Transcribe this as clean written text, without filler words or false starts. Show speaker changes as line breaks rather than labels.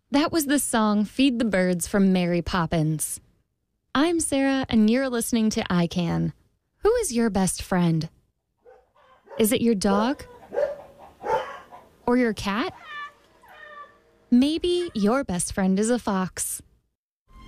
That was the song Feed the Birds from Mary Poppins. I'm Sarah, and you're listening to I Can. Who is your best friend? Is it your dog? Or your cat? Maybe your best friend is a fox.